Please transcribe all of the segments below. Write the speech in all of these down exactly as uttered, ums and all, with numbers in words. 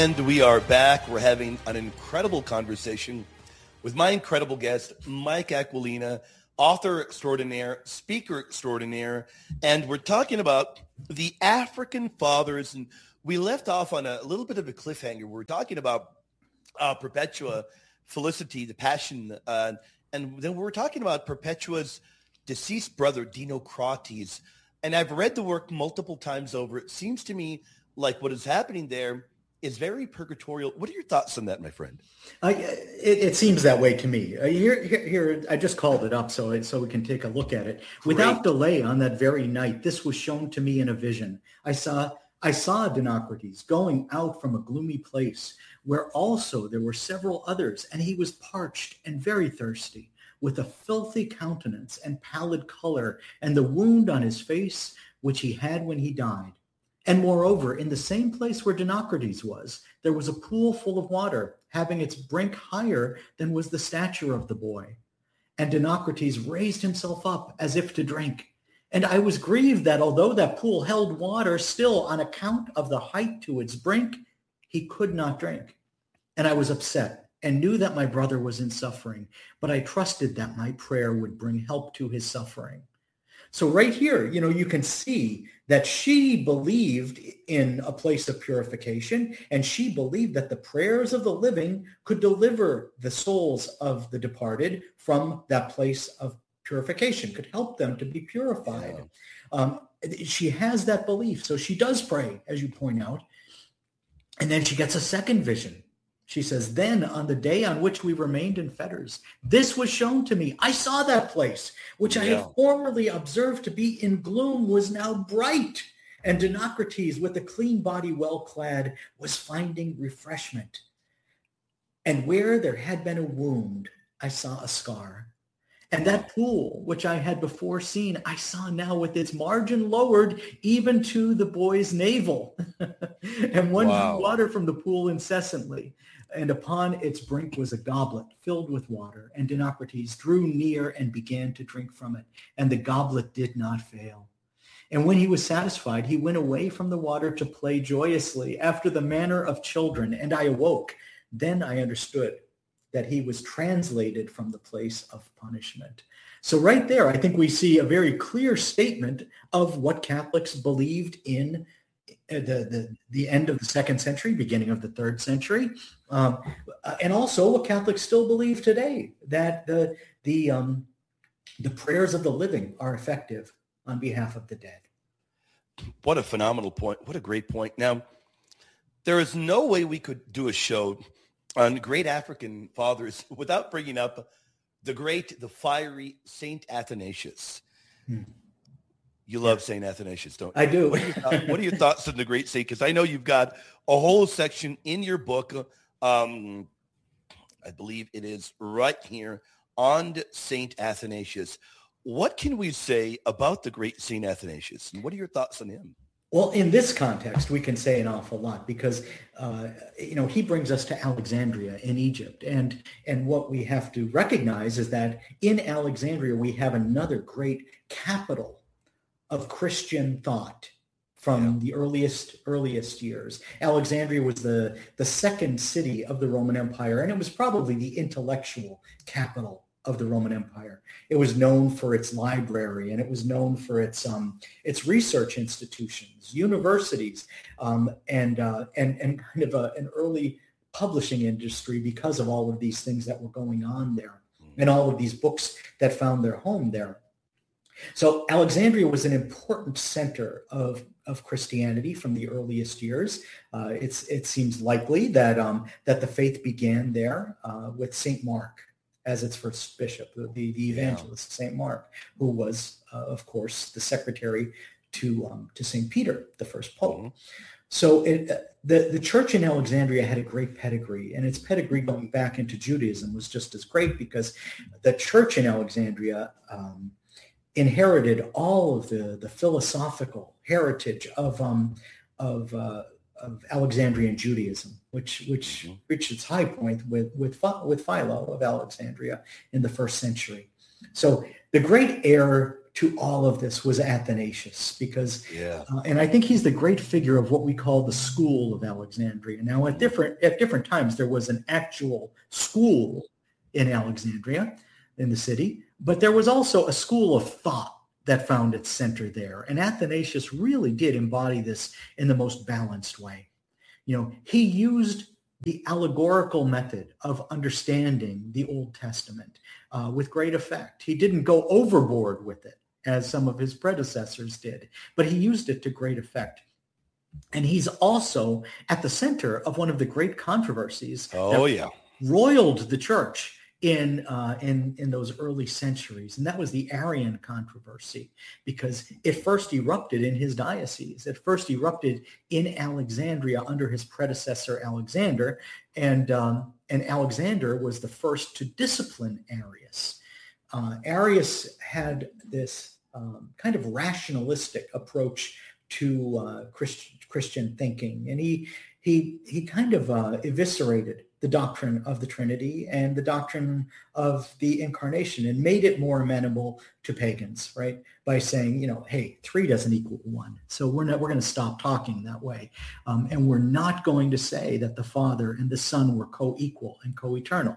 And we are back. We're having an incredible conversation with my incredible guest, Mike Aquilina, author extraordinaire, speaker extraordinaire, and we're talking about the African fathers. And we left off on a little bit of a cliffhanger. We're talking about uh, Perpetua Felicity, the Passion, uh, and then we were talking about Perpetua's deceased brother, Dinocrates. And I've read the work multiple times over. It seems to me like what is happening there is very purgatorial. What are your thoughts on that, my friend? Uh, it, it seems that way to me. Uh, here, here, here, I just called it up so so we can take a look at it. Without Great. delay, on that very night, this was shown to me in a vision. I saw I saw Dinocrates going out from a gloomy place where also there were several others, and he was parched and very thirsty, with a filthy countenance and pallid color, and the wound on his face which he had when he died. And moreover, in the same place where Dinocrates was, there was a pool full of water, having its brink higher than was the stature of the boy. And Dinocrates raised himself up as if to drink. And I was grieved that although that pool held water, still on account of the height to its brink, he could not drink. And I was upset and knew that my brother was in suffering, but I trusted that my prayer would bring help to his suffering. So right here, you know, you can see that she believed in a place of purification, and she believed that the prayers of the living could deliver the souls of the departed from that place of purification, could help them to be purified. Yeah. Um, she has that belief. So she does pray, as you point out. And then she gets a second vision. She says, then on the day on which we remained in fetters, this was shown to me. I saw that place, which I yeah. had formerly observed to be in gloom, was now bright. And Dinocrates, with a clean body well clad, was finding refreshment. And where there had been a wound, I saw a scar. And that pool, which I had before seen, I saw now with its margin lowered even to the boy's navel. And one wow. drew water from the pool incessantly. And upon its brink was a goblet filled with water. And Dinocrates drew near and began to drink from it. And the goblet did not fail. And when he was satisfied, he went away from the water to play joyously after the manner of children. And I awoke. Then I understood that he was translated from the place of punishment. So right there, I think we see a very clear statement of what Catholics believed in the, the, the end of the second century, beginning of the third century, um, and also what Catholics still believe today, that the, the, um, the prayers of the living are effective on behalf of the dead. What a phenomenal point. What a great point. Now, there is no way we could do a show on great African fathers without bringing up the great, the fiery Saint Athanasius. Hmm. You love Saint Athanasius, don't you? I do. What are your, th- what are your thoughts on the great saint? Because I know you've got a whole section in your book. Um, I believe it is right here on Saint Athanasius. What can we say about the great Saint Athanasius? And what are your thoughts on him? Well, in this context, we can say an awful lot because, uh, you know, he brings us to Alexandria in Egypt. And, and what we have to recognize is that in Alexandria, we have another great capital of Christian thought from yeah. the earliest, earliest years. Alexandria was the, the second city of the Roman Empire, and it was probably the intellectual capital of the Roman Empire. It was known for its library, and it was known for its um, its research institutions, universities, um, and uh, and and kind of a, an early publishing industry because of all of these things that were going on there, and all of these books that found their home there. So Alexandria was an important center of of Christianity from the earliest years. Uh, it's it seems likely that um, that the faith began there uh, with Saint Mark as its first bishop, the, the evangelist, yeah. Saint Mark, who was, uh, of course, the secretary to um, to Saint Peter, the first pope. Mm-hmm. So it, uh, the, the church in Alexandria had a great pedigree, and its pedigree going back into Judaism was just as great because the church in Alexandria um, inherited all of the, the philosophical heritage of um, of uh, of Alexandrian Judaism, which which mm-hmm. reached its high point with with with Philo of Alexandria in the first century. So the great heir to all of this was Athanasius, because, Yeah. uh, and I think he's the great figure of what we call the school of Alexandria. Now, at different at different times, there was an actual school in Alexandria, in the city, but there was also a school of thought that found its center there. And Athanasius really did embody this in the most balanced way. You know, he used the allegorical method of understanding the Old Testament uh, with great effect. He didn't go overboard with it, as some of his predecessors did, but he used it to great effect. And he's also at the center of one of the great controversies Oh, yeah. roiled the church in uh, in in those early centuries, and that was the Arian controversy, because it first erupted in his diocese. It first erupted in Alexandria under his predecessor Alexander, and um, and Alexander was the first to discipline Arius. Uh, Arius had this um, kind of rationalistic approach to uh, Christ- Christian thinking, and he he he kind of uh, eviscerated the doctrine of the Trinity and the doctrine of the incarnation, and made it more amenable to pagans, right? By saying, you know, hey, three doesn't equal one. So we're not, we're going to stop talking that way. Um, and we're not going to say that the Father and the Son were co-equal and co-eternal.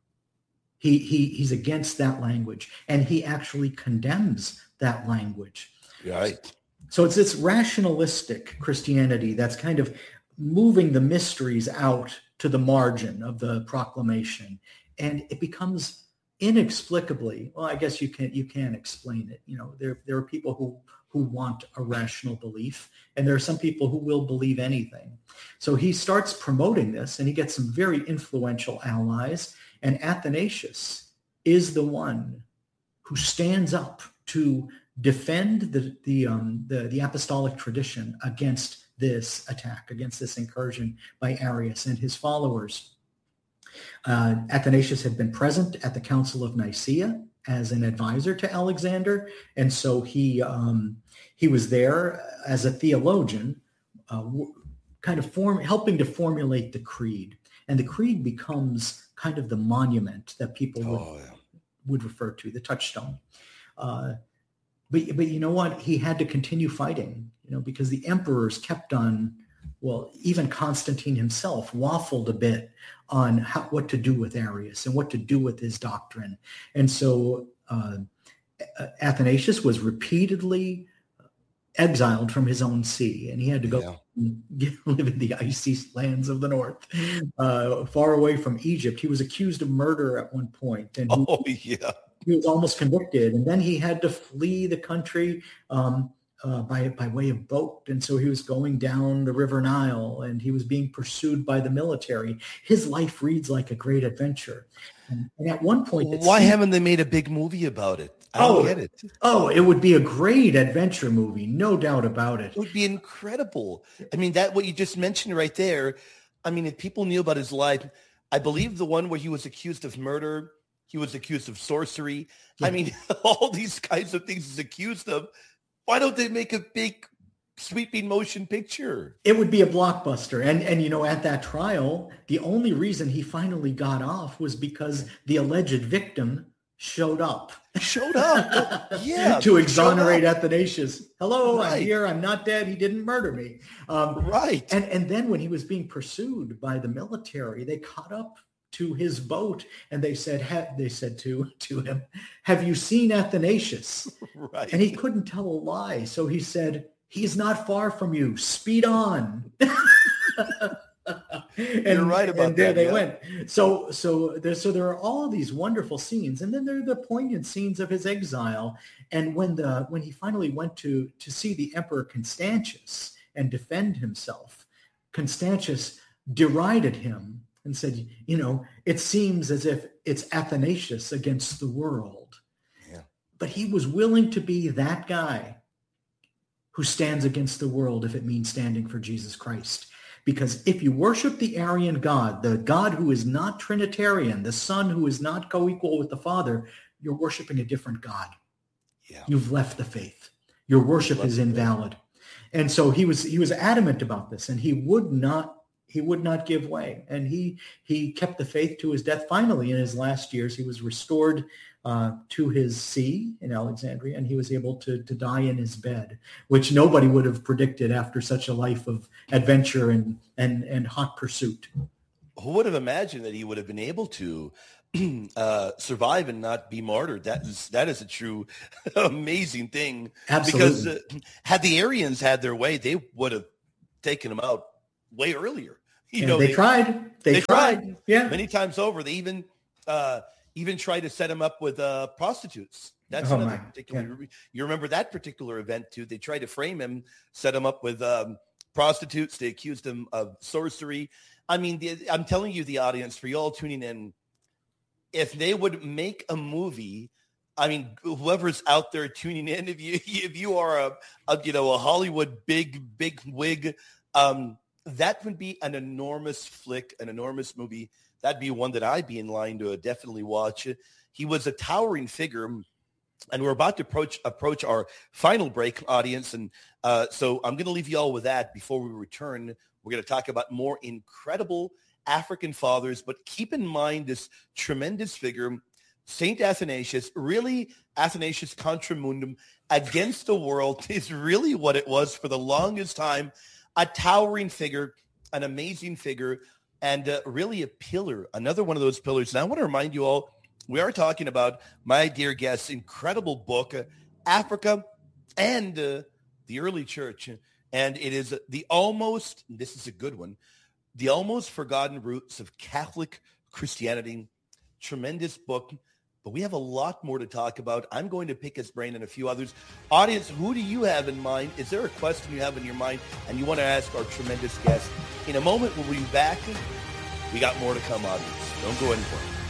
He, he, he's against that language, and he actually condemns that language. Right. So it's this rationalistic Christianity that's kind of moving the mysteries out to the margin of the proclamation, and it becomes inexplicably, well, I guess you can you can explain it. You know, there there are people who who want a rational belief, and there are some people who will believe anything. So he starts promoting this, and he gets some very influential allies, and Athanasius is the one who stands up to defend the the um, the, the apostolic tradition against this attack, against this incursion by Arius and his followers. Uh, Athanasius had been present at the Council of Nicaea as an advisor to Alexander, and so he um, he was there as a theologian, uh, kind of form, helping to formulate the creed. And the creed becomes kind of the monument that people would, Oh, yeah. would refer to, the touchstone. Uh, But, but you know what? He had to continue fighting, you know, because the emperors kept on, well, even Constantine himself waffled a bit on how, what to do with Arius and what to do with his doctrine. And so uh, Athanasius was repeatedly exiled from his own see, and he had to go Yeah. get, live in the icy lands of the north, uh, far away from Egypt. He was accused of murder at one point, and he, Oh, yeah. he was almost convicted, and then he had to flee the country um, uh, by by way of boat, and so he was going down the River Nile, and he was being pursued by the military. His life reads like a great adventure, and, and at one point, it Why seemed- haven't they made a big movie about it? I don't Oh, get it. oh, it would be a great adventure movie, no doubt about it. It would be incredible. I mean, that what you just mentioned right there. I mean, if people knew about his life, I believe the one where he was accused of murder, he was accused of sorcery. Yeah. I mean, all these kinds of things he's accused of. Why don't they make a big sweeping motion picture? It would be a blockbuster. And, and, you know, at that trial, the only reason he finally got off was because the alleged victim showed up. Showed up. Yeah. to exonerate showed up. Athanasius. Hello, Right. I'm here. I'm not dead. He didn't murder me. Um, Right. and, and then when he was being pursued by the military, they caught up to his boat and they said, ha- they said to, to him, have you seen Athanasius? Right. And he couldn't tell a lie. So he said, he's not far from you. Speed on. and, You're right about and there that, they yeah. went. So so there so there are all these wonderful scenes, and then there are the poignant scenes of his exile. And when the when he finally went to to see the Emperor Constantius and defend himself, Constantius derided him and said, you know, it seems as if it's Athanasius against the world. Yeah. But he was willing to be that guy who stands against the world if it means standing for Jesus Christ. Because if you worship the Arian God, the God who is not Trinitarian, the Son who is not co-equal with the Father, you're worshiping a different God. Yeah. You've left the faith. Your worship Left is the faith. invalid. And so he was he was adamant about this, and he would not He would not give way. And he he kept the faith to his death. Finally, in his last years, he was restored uh, to his see in Alexandria, and he was able to, to die in his bed, which nobody would have predicted after such a life of adventure and, and, and hot pursuit. Who would have imagined that he would have been able to uh, survive and not be martyred? That is that is a true amazing thing. Absolutely. Because uh, had the Arians had their way, they would have taken him out way earlier. You and know, they, they tried. They, they tried. tried. Yeah. Many times over. They even uh, even tried to set him up with uh, prostitutes. That's Oh, another my. particular. Yeah. You remember that particular event too? They tried to frame him, set him up with um, prostitutes. They accused him of sorcery. I mean, the, I'm telling you, the audience, for you all tuning in, if they would make a movie, I mean, whoever's out there tuning in, if you if you are a, a you know a Hollywood big big wig, um, that would be an enormous flick, an enormous movie. That'd be one that I'd be in line to definitely watch. He was a towering figure, and we're about to approach approach our final break, audience, and uh, so I'm going to leave you all with that. Before we return, we're going to talk about more incredible African fathers, but keep in mind this tremendous figure, Saint Athanasius. Really, Athanasius Contra Mundum, against the world, is really what it was for the longest time. A towering figure, an amazing figure, and uh, really a pillar, another one of those pillars. And I want to remind you all, we are talking about my dear guest's incredible book, uh, Africa and uh, the Early Church. And it is the almost, this is a good one, The Almost Forgotten Roots of Catholic Christianity. Tremendous book, but we have a lot more to talk about. I'm going to pick his brain and a few others. Audience, who do you have in mind? Is there a question you have in your mind and you want to ask our tremendous guest? In a moment, we'll be back. We got more to come, audience. Don't go anywhere.